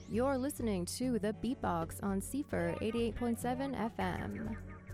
You're listening to The Beatbox on Seafer 88.7 FM.